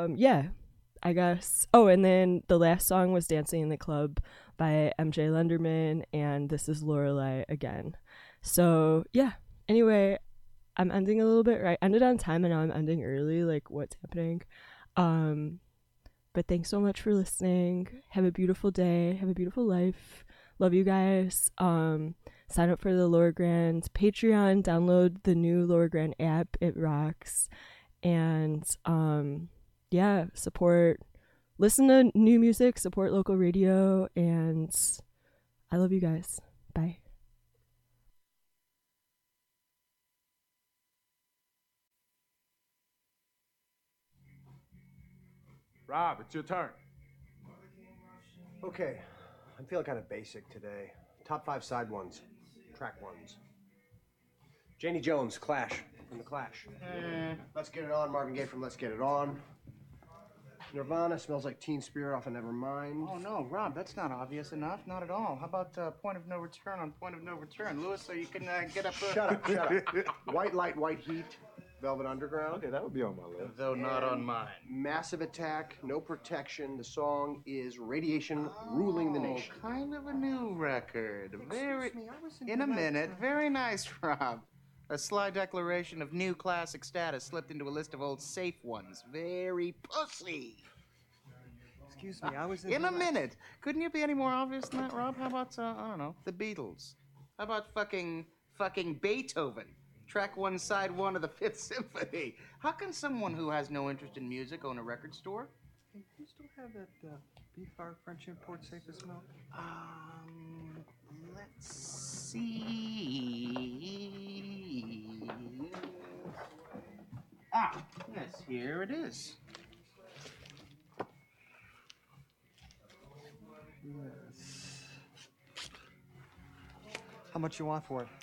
Yeah, I guess. Oh, and then the last song was Dancing in the Club by MJ Lenderman, and this is Lorelei again. So, yeah. Anyway, I'm ending a little bit right. Ended on time and now I'm ending early. Like, what's happening? Um, but thanks so much for listening. Have a beautiful day. Have a beautiful life. Love you guys. Sign up for the Lower Grand Patreon. Download the new Lower Grand app. It rocks. And yeah, support, listen to new music, support local radio, and I love you guys. Bye. Rob, it's your turn. Okay, I'm feeling kind of basic today. Top 5 side ones, track ones. Janie Jones, Clash, from The Clash. Let's Get It On, Marvin Gaye from Let's Get It On. Nirvana, Smells Like Teen Spirit off of Nevermind. Oh, no, Rob, that's not obvious enough. Not at all. How about Point of No Return on Point of No Return? Lewis, so you can get up... Shut up, shut up. White Light, White Heat, Velvet Underground. Okay, that would be on my list. Though not on mine. Massive Attack, No Protection. The song is Radiation Ruling the Nation. Kind of a new record. Very... Excuse me, I was In a minute. Very nice, Rob. A sly declaration of new classic status slipped into a list of old safe ones. Very pussy. Excuse me, I was In a minute. Couldn't you be any more obvious than that, Rob? How about, I don't know, the Beatles? How about fucking Beethoven? Track 1, side 1 of the Fifth Symphony. How can someone who has no interest in music own a record store? Hey, do you still have that beef our French import safest milk? Let's see. Ah, yes, here it is. Yes. How much you want for it?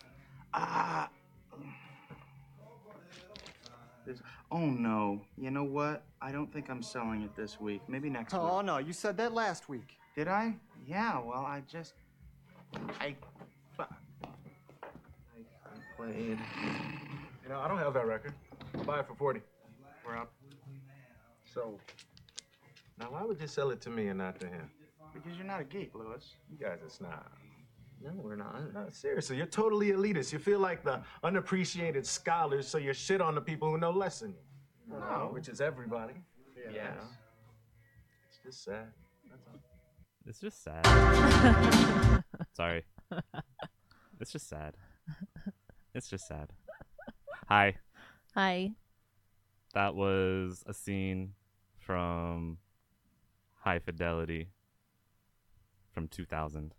Oh no. You know what? I don't think I'm selling it this week. Maybe next week. Oh, no, you said that last week. Did I? Yeah, well, I played. You know, I don't have that record. I'll buy it for 40. We're up. So, now why would you sell it to me and not to him? Because you're not a geek, Lewis. You guys are snobs. No, we're not. No, seriously, you're totally elitist. You feel like the unappreciated scholars, so you shit on the people who know less than you. No, which is everybody. Yeah. It's just sad. That's all. It's just sad. Sorry. It's just sad. It's just sad. Hi. Hi. That was a scene from High Fidelity from 2000.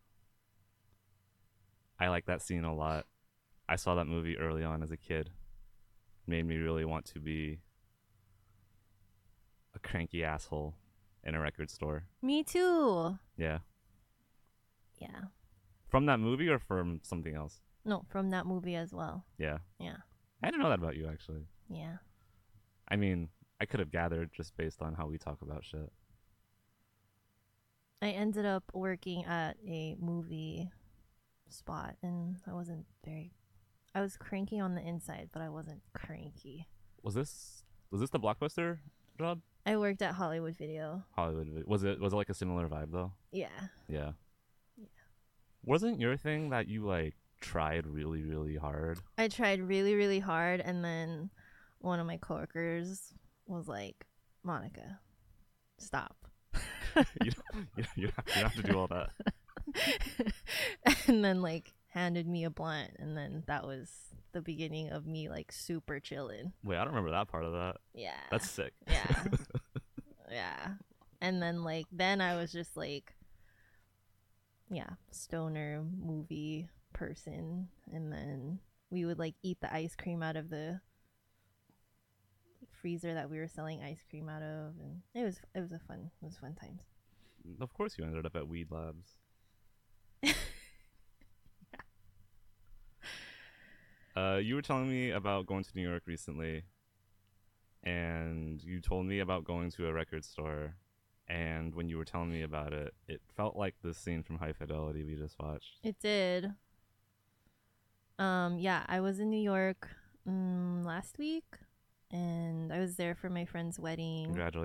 I like that scene a lot. I saw that movie early on as a kid. Made me really want to be a cranky asshole in a record store. Me too. Yeah. Yeah. From that movie or from something else? No, from that movie as well. Yeah. Yeah. I didn't know that about you, actually. Yeah. I mean, I could have gathered just based on how we talk about shit. I ended up working at a movie spot and I was cranky on the inside, but I wasn't cranky. Was this the Blockbuster job? I worked at Hollywood Video. Was it like a similar vibe though? Yeah. Yeah. Wasn't your thing that you like tried really, really hard? I tried really, really hard, and then one of my coworkers was like, "Monica, stop." you don't have to do all that. And then like handed me a blunt, and then that was the beginning of me like super chilling. Wait, I don't remember that part of that. Yeah. That's sick. Yeah. Yeah. And then like then I was just like, yeah, stoner movie person, and then we would like eat the ice cream out of the freezer that we were selling ice cream out of, and it was fun times. Of course you ended up at Weed Labs. You were telling me about going to New York recently, and you told me about going to a record store, and when you were telling me about it, it felt like the scene from High Fidelity we just watched. It did. Yeah, I was in New York last week, and I was there for my friend's wedding. Congratulations.